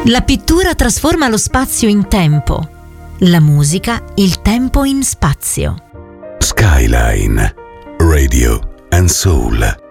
La pittura trasforma lo spazio in tempo, la musica il tempo in spazio. Skyline, Radio and Soul.